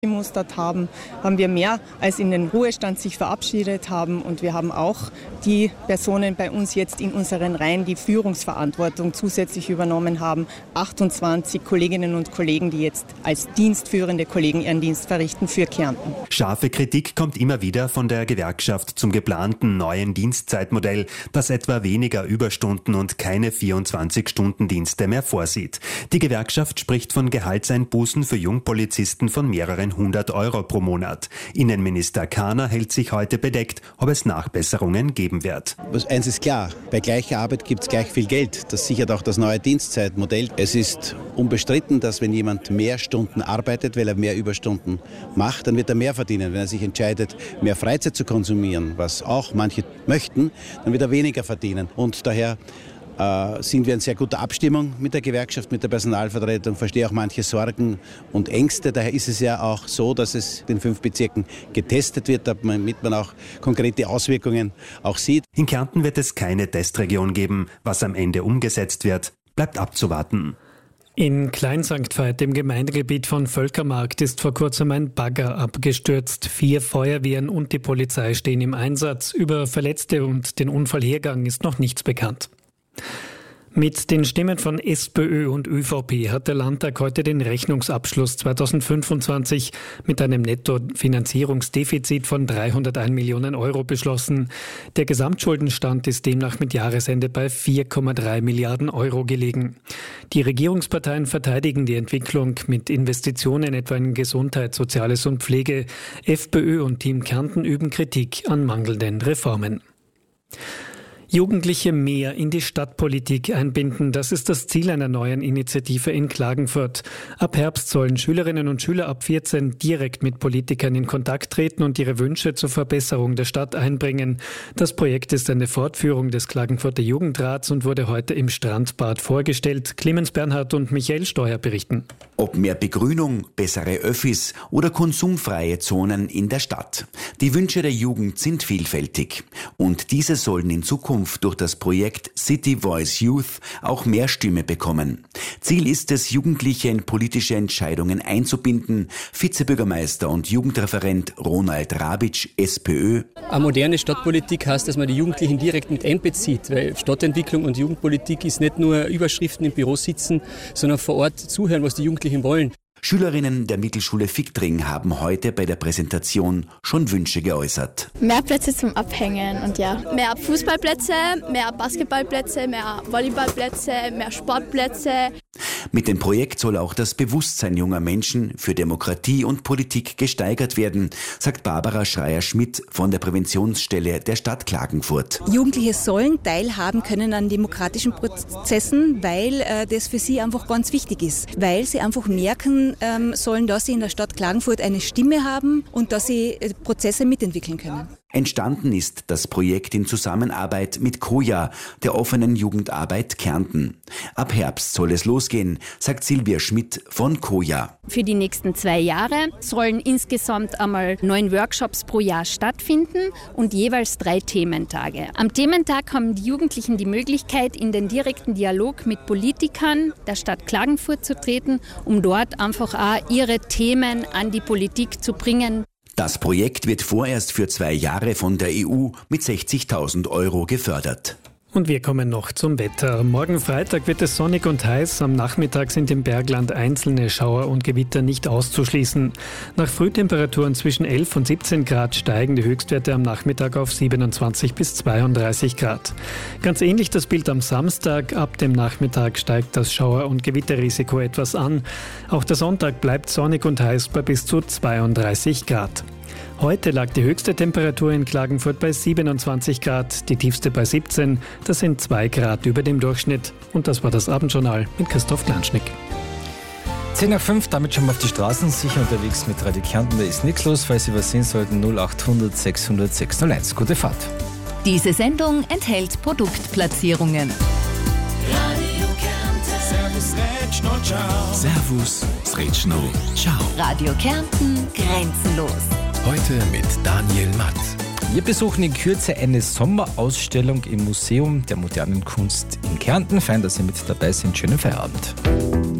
gemustert haben, haben wir mehr als in den Ruhestand sich verabschiedet haben und wir haben auch die Personen bei uns jetzt in unseren Reihen, die Führungsverantwortung zusätzlich übernommen haben. 28 Kolleginnen und Kollegen, die jetzt als dienstführende Kollegen ihren Dienst verrichten für Kärnten. Scharfe Kritik kommt immer wieder von der Gewerkschaft zum geplanten neuen Dienstzeitmodell, das etwa weniger Überstunden und keine 24-Stunden-Dienste mehr vorsieht. Die Gewerkschaft spricht von Gehaltseinbußen für Jungpolizisten von mehreren 100 Euro pro Monat. Innenminister Kahner hält sich heute bedeckt, ob es Nachbesserungen geben wird. Eins ist klar, bei gleicher Arbeit gibt es gleich viel Geld. Das sichert auch das neue Dienstzeitmodell. Es ist unbestritten, dass wenn jemand mehr Stunden arbeitet, weil er mehr Überstunden macht, dann wird er mehr verdienen. Wenn er sich entscheidet, mehr Freizeit zu konsumieren, was auch manche möchten, dann wird er weniger verdienen. Und daher sind wir in sehr guter Abstimmung mit der Gewerkschaft, mit der Personalvertretung, verstehe auch manche Sorgen und Ängste. Daher ist es ja auch so, dass es in 5 Bezirken getestet wird, damit man auch konkrete Auswirkungen auch sieht. In Kärnten wird es keine Testregion geben. Was am Ende umgesetzt wird, bleibt abzuwarten. In Klein St. Veit, im Gemeindegebiet von Völkermarkt, ist vor kurzem ein Bagger abgestürzt. 4 Feuerwehren und die Polizei stehen im Einsatz. Über Verletzte und den Unfallhergang ist noch nichts bekannt. Mit den Stimmen von SPÖ und ÖVP hat der Landtag heute den Rechnungsabschluss 2025 mit einem Nettofinanzierungsdefizit von 301 Millionen Euro beschlossen. Der Gesamtschuldenstand ist demnach mit Jahresende bei 4,3 Milliarden Euro gelegen. Die Regierungsparteien verteidigen die Entwicklung mit Investitionen etwa in Gesundheit, Soziales und Pflege. FPÖ und Team Kärnten üben Kritik an mangelnden Reformen. Jugendliche mehr in die Stadtpolitik einbinden, das ist das Ziel einer neuen Initiative in Klagenfurt. Ab Herbst sollen Schülerinnen und Schüler ab 14 direkt mit Politikern in Kontakt treten und ihre Wünsche zur Verbesserung der Stadt einbringen. Das Projekt ist eine Fortführung des Klagenfurter Jugendrats und wurde heute im Strandbad vorgestellt. Clemens Bernhard und Michael Steuer berichten. Ob mehr Begrünung, bessere Öffis oder konsumfreie Zonen in der Stadt. Die Wünsche der Jugend sind vielfältig und diese sollen in Zukunft durch das Projekt City Voice Youth auch mehr Stimme bekommen. Ziel ist es, Jugendliche in politische Entscheidungen einzubinden. Vizebürgermeister und Jugendreferent Ronald Rabitsch, SPÖ. Eine moderne Stadtpolitik heißt, dass man die Jugendlichen direkt mit einbezieht, weil Stadtentwicklung und Jugendpolitik ist nicht nur Überschriften im Büro sitzen, sondern vor Ort zuhören, was die Jugendlichen wollen. Schülerinnen der Mittelschule Fichtring haben heute bei der Präsentation schon Wünsche geäußert. Mehr Plätze zum Abhängen und ja, mehr Fußballplätze, mehr Basketballplätze, mehr Volleyballplätze, mehr Sportplätze. Mit dem Projekt soll auch das Bewusstsein junger Menschen für Demokratie und Politik gesteigert werden, sagt Barbara Schreier-Schmidt von der Präventionsstelle der Stadt Klagenfurt. Jugendliche sollen teilhaben können an demokratischen Prozessen, weil das für sie einfach ganz wichtig ist. Weil sie einfach merken sollen, dass sie in der Stadt Klagenfurt eine Stimme haben und dass sie Prozesse mitentwickeln können. Entstanden ist das Projekt in Zusammenarbeit mit Koja, der offenen Jugendarbeit Kärnten. Ab Herbst soll es losgehen, sagt Silvia Schmidt von Koja. Für die nächsten 2 Jahre sollen insgesamt einmal 9 Workshops pro Jahr stattfinden und jeweils 3 Thementage. Am Thementag haben die Jugendlichen die Möglichkeit, in den direkten Dialog mit Politikern der Stadt Klagenfurt zu treten, um dort einfach auch ihre Themen an die Politik zu bringen. Das Projekt wird vorerst für 2 Jahre von der EU mit 60.000 Euro gefördert. Und wir kommen noch zum Wetter. Morgen Freitag wird es sonnig und heiß. Am Nachmittag sind im Bergland einzelne Schauer und Gewitter nicht auszuschließen. Nach Frühtemperaturen zwischen 11 und 17 Grad steigen die Höchstwerte am Nachmittag auf 27 bis 32 Grad. Ganz ähnlich das Bild am Samstag. Ab dem Nachmittag steigt das Schauer- und Gewitterrisiko etwas an. Auch der Sonntag bleibt sonnig und heiß bei bis zu 32 Grad. Heute lag die höchste Temperatur in Klagenfurt bei 27 Grad, die tiefste bei 17. Das sind 2 Grad über dem Durchschnitt. Und das war das Abendjournal mit Christoph Glanschnick. 10:05, damit schon mal auf die Straßen, sicher unterwegs mit Radio Kärnten. Da ist nichts los, falls Sie was sehen sollten. 0800 600 601. Gute Fahrt. Diese Sendung enthält Produktplatzierungen. Radio Kärnten. Servus, Rätschno, ciao. Servus, Rätschno, ciao. Radio Kärnten, grenzenlos. Heute mit Daniel Matt. Wir besuchen in Kürze eine Sommerausstellung im Museum der modernen Kunst in Kärnten. Fein, dass Sie mit dabei sind. Schönen Feierabend.